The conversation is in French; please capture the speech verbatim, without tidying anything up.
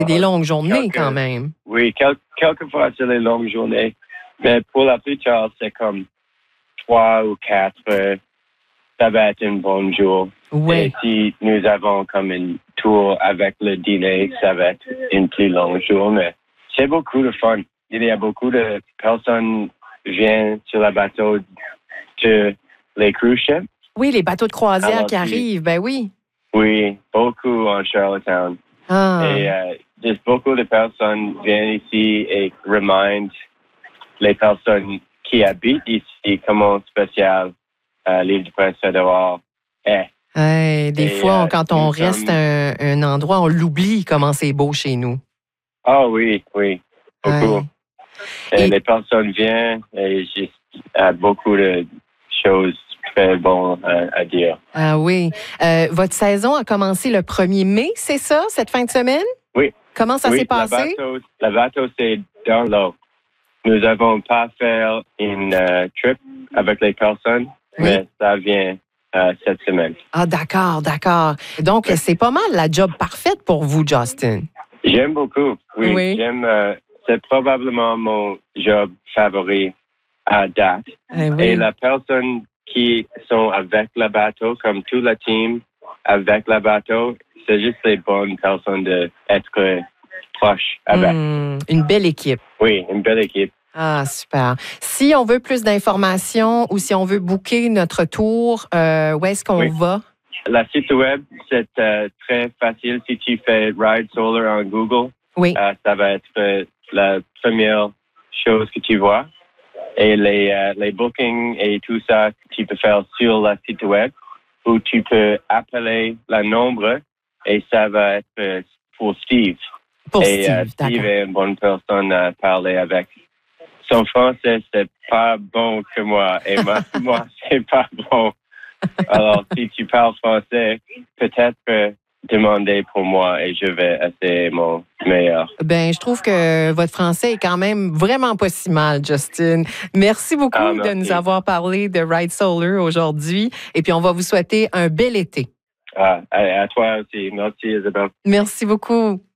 C'est des longues journées quelques, quand même. Oui, quel, quelquefois c'est des longues journées, mais pour la plupart, c'est comme trois ou quatre. Euh, ça va être un bon jour. Oui. Et si nous avons comme un tour avec le dîner, ça va être une plus longue jour, mais c'est beaucoup de fun. Il y a beaucoup de personnes qui viennent sur le bateau de les cruise ships. Oui, les bateaux de croisière Alors, qui arrivent, ben oui. Oui, beaucoup en Charlottetown. Ah. Et euh, juste beaucoup de personnes viennent ici et remindent les personnes qui habitent ici comment spécial euh, l'île du Prince-Édouard est. Hey, des Et, fois, euh, quand on reste sommes... un, un endroit, on l'oublie comment c'est beau chez nous. Ah oh, oui, oui, beaucoup. Ouais. Et, Et les personnes viennent et il y a beaucoup de choses très bonnes à, à dire. Ah oui. Euh, votre saison a commencé le premier mai, c'est ça, cette fin de semaine? Oui. Comment ça oui, s'est passé? Le bateau, le bateau, c'est dans l'eau. Nous n'avons pas fait une uh, trip avec les personnes, oui. mais ça vient uh, cette semaine. Ah, d'accord, d'accord. Donc, oui. c'est pas mal la job parfaite pour vous, Justin. J'aime beaucoup, oui. oui. J'aime, uh, c'est probablement mon job favori à date. Eh oui. Et la personne qui sont avec le bateau, comme tout le team avec le bateau, c'est juste les bonnes personnes d'être proches avec. Mmh, une belle équipe. Oui, une belle équipe. Ah, super. Si on veut plus d'informations ou si on veut booker notre tour, euh, où est-ce qu'on oui. va? La site web, c'est euh, très facile. Si tu fais Ride Solar en Google, oui. euh, ça va être euh, la première chose que tu vois. Et les, euh, les bookings et tout ça, tu peux faire sur la site web ou tu peux appeler le nombre et ça va être euh, pour Steve. Pour et Steve, euh, Steve est une bonne personne à parler avec. Son français, c'est pas bon que moi et moi, moi c'est pas bon. Alors, si tu parles français, peut-être euh, demander pour moi et je vais essayer mon meilleur. Ben, je trouve que votre français est quand même vraiment pas si mal, Justin. Merci beaucoup ah, merci. de nous avoir parlé de Ride Solar aujourd'hui. Et puis, on va vous souhaiter un bel été. Ah, à, à toi aussi. Merci, Isabelle. Merci beaucoup.